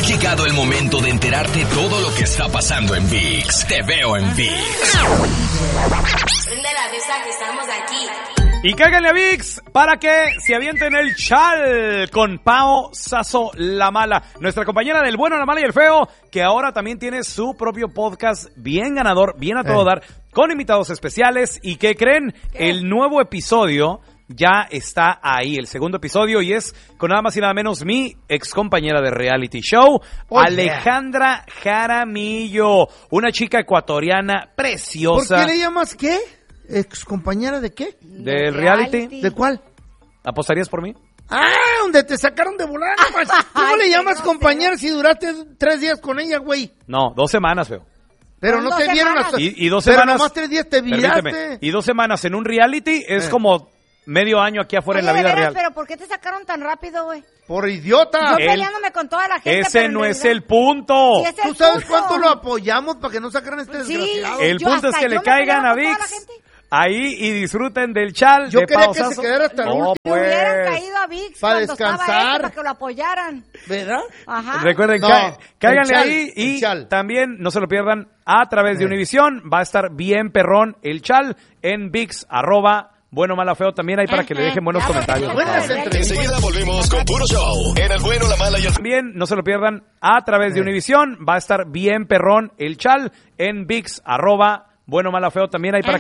llegado el momento de enterarte todo lo que está pasando en ViX. Te veo en ViX. Prende la fiesta que estamos aquí. Y cáiganle a ViX para que se avienten el chal con Pao Sasso La Mala, nuestra compañera del bueno, la mala y el feo, que ahora también tiene su propio podcast bien ganador, bien a todo dar, con invitados especiales. ¿Y qué creen? El nuevo episodio ya está ahí, el segundo episodio, y es con nada más y nada menos mi ex compañera de reality show, Alejandra Jaramillo, una chica ecuatoriana preciosa. ¿Por qué le llamas qué? ¿Ex compañera de qué? ¿Del reality? ¿De cuál? ¿Apostarías por mí? Ah, donde te sacaron de volar. ¿Cómo le llamas compañera si duraste 3 días con ella, güey? No, 2 semanas, feo. Pero no te vieron hasta... Y 2 semanas... Pero nomás 3 días te viraste. Permíteme, y 2 semanas en un reality es como medio año aquí afuera en la vida real. Pero ¿por qué te sacaron tan rápido, güey? Por idiota. Yo peleándome con toda la gente. Ese no es el punto. Sí, ¿Tú sabes cuánto lo apoyamos para que no sacaran este desgraciado? El punto es que le caigan a ViX ahí y disfruten del chal. Yo de quería Pao que se Sasso. quedara hasta el último. Que hubieran caído a ViX para cuando descansar. estaba esto, para que lo apoyaran. ¿Verdad? Ajá. Recuerden, No, cáiganle el chal, ahí y el chal. también no se lo pierdan a través de Univisión. Va a estar bien perrón el chal en ViX, @bueno, mala, feo, también ahí para que le dejen buenos comentarios. Buenas entrevistas. Enseguida volvemos con puro show en el bueno, la mala y el... También no se lo pierdan a través de Univisión. Va a estar bien perrón el chal en ViX, @bueno, mala, feo, también ahí para que